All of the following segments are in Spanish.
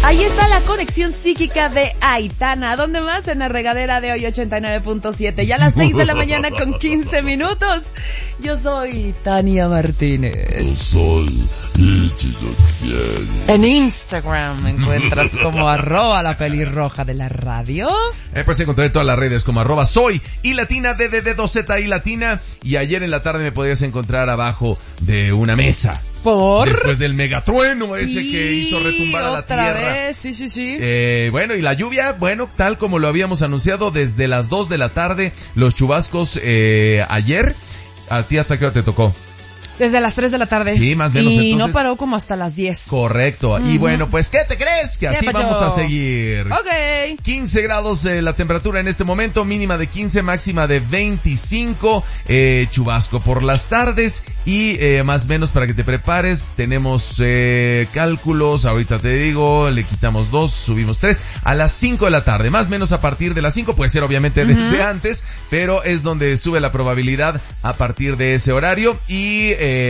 Ahí está la conexión psíquica de Aitana. ¿Dónde más? En la regadera de hoy 89.7. Ya a las 6 de la mañana con 15 minutos. Yo soy Tania Martínez. Yo soy En Instagram me encuentras como @la pelirroja de la radio. Puedes encontrar en todas las redes como @soy y latina DDD2Z y latina. Y ayer en la tarde me podías encontrar abajo de una mesa. ¿Por? Después del megatrueno ese que hizo retumbar a la tierra. Otra vez, sí. Bueno, y la lluvia, bueno, tal como lo habíamos anunciado desde las 2 de la tarde, los chubascos ayer. ¿A ti hasta qué hora te tocó? Desde las 3 de la tarde. Sí, más o menos. Y entonces, no paró como hasta las 10. Correcto. Y bueno, pues, ¿qué te crees? Que así vamos a seguir. Ok. 15 grados la temperatura en este momento, mínima de 15, máxima de 25, chubasco por las tardes y más o menos para que te prepares, tenemos cálculos, ahorita te digo, le quitamos 2, subimos 3, a las 5 de la tarde, más o menos a partir de las 5, puede ser obviamente desde antes, pero es donde sube la probabilidad a partir de ese horario y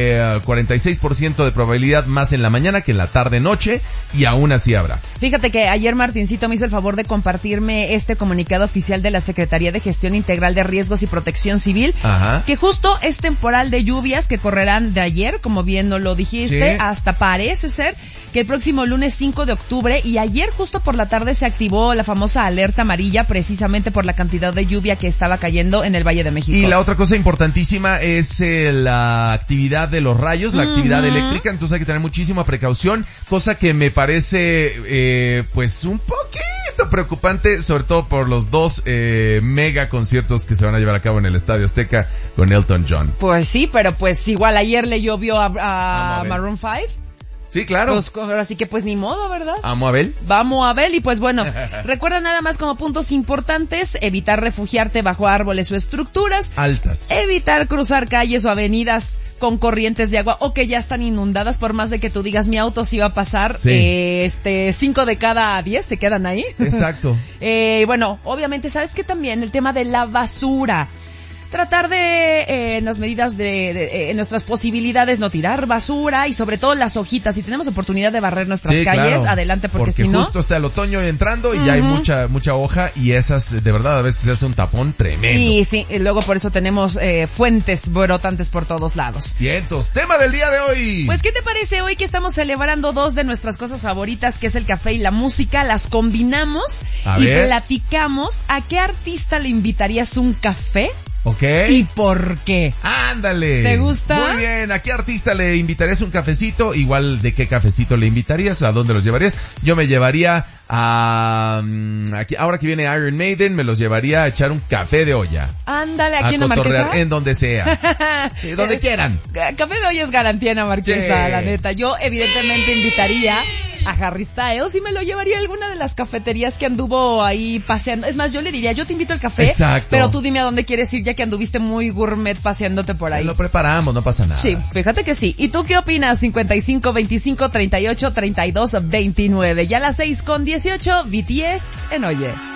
46% de probabilidad más en la mañana que en la tarde-noche y aún así habrá. Fíjate que ayer Martincito me hizo el favor de compartirme este comunicado oficial de la Secretaría de Gestión Integral de Riesgos y Protección Civil, que justo es temporal de lluvias que correrán de ayer, como bien nos lo dijiste, sí, hasta parece ser que el próximo lunes 5 de octubre y ayer justo por la tarde se activó la famosa alerta amarilla precisamente por la cantidad de lluvia que estaba cayendo en el Valle de México. Y la otra cosa importantísima es la actividad de los rayos, la actividad eléctrica, entonces hay que tener muchísima precaución, cosa que me parece pues un poquito preocupante, sobre todo por los dos mega conciertos que se van a llevar a cabo en el Estadio Azteca con Elton John. Pues sí, pero pues igual ayer le llovió a Maroon 5. Sí, claro. Pues, así que pues ni modo, ¿verdad? Vamos a ver. Vamos a ver y pues bueno, recuerda nada más como puntos importantes, evitar refugiarte bajo árboles o estructuras altas, evitar cruzar calles o avenidas con corrientes de agua o que ya están inundadas, por más de que tú digas mi auto sí va a pasar, 5 de cada 10 se quedan ahí. Exacto. Bueno, obviamente sabes que también el tema de la basura. Tratar de, en las medidas de nuestras posibilidades, no tirar basura y sobre todo las hojitas. Si tenemos oportunidad de barrer nuestras calles, claro, adelante, porque si no... justo está el otoño entrando y ya hay mucha hoja y esas, de verdad, a veces se hace un tapón tremendo. Y sí, y luego por eso tenemos fuentes brotantes por todos lados. Cientos. Tema del día de hoy. Pues, ¿qué te parece hoy que estamos celebrando dos de nuestras cosas favoritas, que es el café y la música? Las combinamos y platicamos. ¿A qué artista le invitarías un café? Okay. ¿Y por qué? ¡Ándale! ¿Te gusta? Muy bien. ¿A qué artista le invitarías un cafecito? Igual, ¿de qué cafecito le invitarías? ¿A dónde los llevarías? Yo me llevaría a... aquí, ahora que viene Iron Maiden, me los llevaría a echar un café de olla. Ándale, aquí en la Marquesa. En donde sea. Donde quieran. Café de olla es garantía en la Marquesa, la neta. Yo, evidentemente, invitaría a Harry Styles y me lo llevaría a alguna de las cafeterías que anduvo ahí paseando. Es más, yo le diría, yo te invito al café, pero tú dime a dónde quieres ir ya que anduviste muy gourmet paseándote por ahí. Lo preparamos, no pasa nada. Sí, fíjate que sí. ¿Y tú qué opinas? 55 25 38 32 29. Ya a las 6:18, BTS en Oye.